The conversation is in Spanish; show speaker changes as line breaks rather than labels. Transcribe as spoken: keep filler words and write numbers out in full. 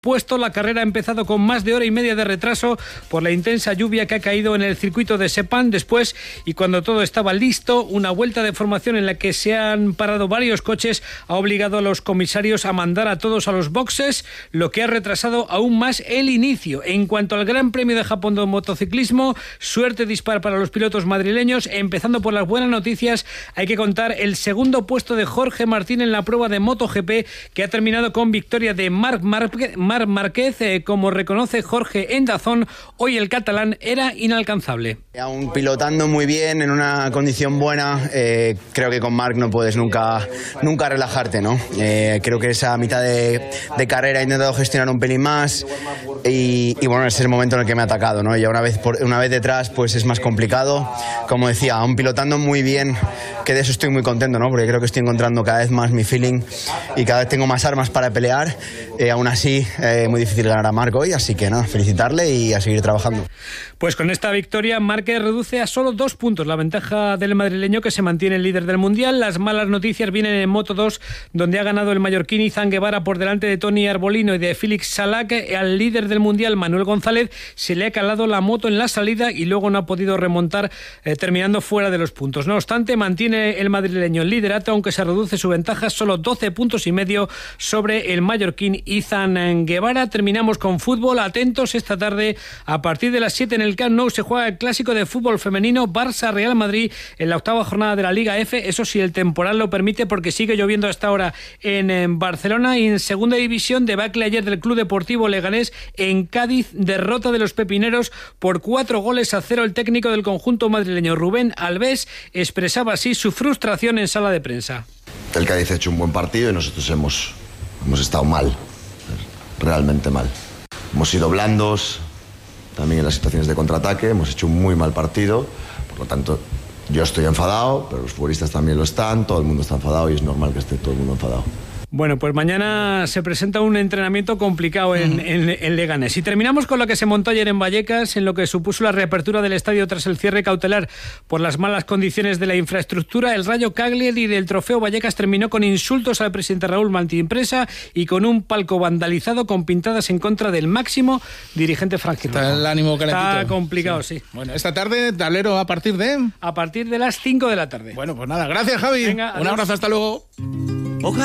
puesto. La carrera ha empezado con más de hora y media de retraso por la intensa lluvia que ha caído en el circuito de Sepang. Después, y cuando todo estaba listo, una vuelta de formación en la que se han parado varios coches ha obligado a los comisarios a mandar a todos a los boxes, lo que ha retrasado aún más el inicio. En cuanto al Gran Premio de Japón de motociclismo, suerte dispar para los pilotos madrileños. Empezando por las buenas noticias, hay que contar el segundo puesto de Jorge Martín en la prueba de MotoGP, que ha terminado con victoria de Marc Márquez. Marc Márquez, eh, como reconoce Jorge en Dazón, hoy el catalán era inalcanzable.
Aún pilotando muy bien, en una condición buena, eh, creo que con Marc no puedes nunca, nunca relajarte, ¿no? Eh, creo que esa mitad de, de carrera he intentado gestionar un pelín más y, y bueno, ese es el momento en el que me ha atacado, ¿no? Ya una vez, por, una vez detrás, pues es más complicado. Como decía, aún pilotando muy bien, que de eso estoy muy contento, ¿no? Porque creo que estoy encontrando cada vez más mi feeling y cada vez tengo más armas para pelear. Eh, aún así, eh, muy difícil ganar a Marc hoy, así que nada, felicitarle y a seguir trabajando.
Pues con esta victoria, Márquez reduce a solo dos puntos la ventaja del madrileño, que se mantiene el líder del Mundial. Las malas noticias vienen en Moto dos, donde ha ganado el mallorquín Izan Guevara por delante de Toni Arbolino y de Félix Salac. Al líder del Mundial, Manuel González, se le ha calado la moto en la salida y luego no ha podido remontar, eh, terminando fuera de los puntos. No obstante, mantiene el madrileño el liderato, aunque se reduce su ventaja solo doce puntos y medio sobre el mallorquín Izan Guevara. Terminamos con fútbol. Atentos, esta tarde a partir de las siete en el Camp Nou se juega el clásico de fútbol femenino Barça-Real Madrid en la octava jornada de la Liga F. Eso si el temporal lo permite, porque sigue lloviendo hasta ahora en, en Barcelona. Y en segunda división, debacle ayer del Club Deportivo Leganés en Cádiz, derrota de los pepineros por cuatro goles a cero. El técnico del conjunto madrileño, Rubén Alves, expresaba así su frustración en sala de prensa.
El Cádiz ha hecho un buen partido y nosotros hemos, hemos estado mal, realmente mal. Hemos sido blandos, también en las situaciones de contraataque, hemos hecho un muy mal partido, por lo tanto yo estoy enfadado, pero los futbolistas también lo están, todo el mundo está enfadado y es normal que esté todo el mundo enfadado.
Bueno, pues mañana se presenta un entrenamiento complicado en, en, en Leganés. Y terminamos con lo que se montó ayer en Vallecas, en lo que supuso la reapertura del estadio tras el cierre cautelar por las malas condiciones de la infraestructura. El Rayo Cagliari del Trofeo Vallecas terminó con insultos al presidente Raúl Martín-Presa y con un palco vandalizado con pintadas en contra del máximo dirigente franquista.
Está el ánimo calentito.
Está complicado, sí. sí.
Bueno, esta tarde, tablero a partir de...
A partir de las cinco de la tarde.
Bueno, pues nada, gracias, Javi.
Venga,
un abrazo, hasta luego.